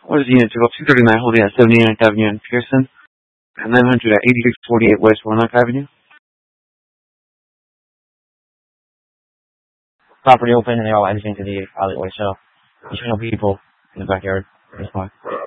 What is the unit to go? 239 holding at 79th Avenue in Pearson, and 900 at 8648 West Roanoke Avenue. Property open and they're all entering to the alleyway, so you should know people in the backyard. That's fine.